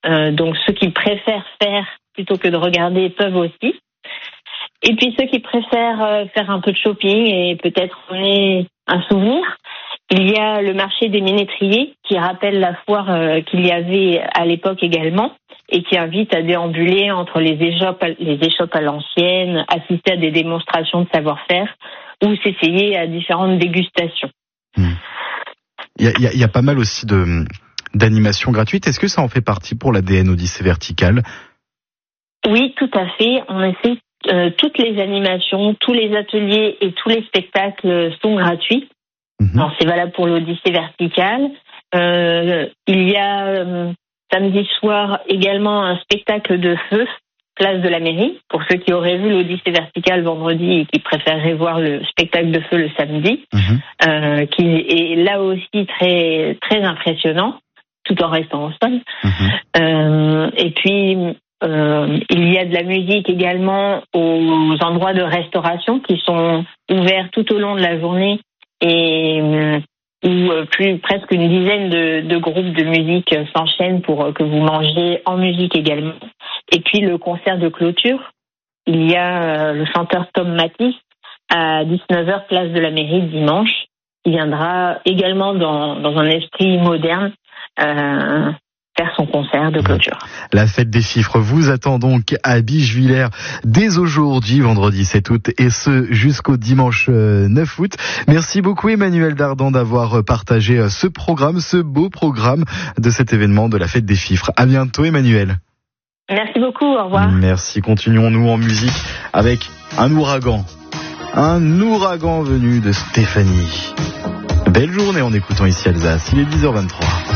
Donc ceux qui préfèrent faire plutôt que de regarder peuvent aussi. Et puis ceux qui préfèrent faire un peu de shopping et peut-être donner un souvenir, il y a le marché des ménétriers qui rappelle la foire qu'il y avait à l'époque également et qui invite à déambuler entre les échoppes à l'ancienne, assister à des démonstrations de savoir-faire ou s'essayer à différentes dégustations. Il y a pas mal aussi d'animations gratuites. Est-ce que ça en fait partie pour l'ADN Odyssée Verticale ? Oui, tout à fait. En effet, toutes les animations, tous les ateliers et tous les spectacles sont gratuits. Alors, c'est valable pour l'Odyssée Verticale. Il y a samedi soir également un spectacle de feu, place de la mairie, pour ceux qui auraient vu l'Odyssée Verticale vendredi et qui préféreraient voir le spectacle de feu le samedi, qui est là aussi très, très impressionnant, tout en restant au sol. Et puis, il y a de la musique également aux endroits de restauration qui sont ouverts tout au long de la journée et où presque une dizaine de groupes de musique s'enchaînent pour que vous mangiez en musique également. Et puis le concert de clôture, il y a le chanteur Tom Mattis à 19h place de la mairie dimanche, qui viendra également dans un esprit moderne faire son concert de clôture. La fête des chiffres vous attend donc à Bichevillers dès aujourd'hui, vendredi 7 août, et ce jusqu'au dimanche 9 août. Merci beaucoup Emmanuelle Dardan d'avoir partagé ce programme, ce beau programme de cet événement de la fête des chiffres. À bientôt Emmanuelle. Merci beaucoup, au revoir. Merci, continuons-nous en musique avec un ouragan venu de Stéphanie. Belle journée en écoutant ici Alsace, il est 10h23.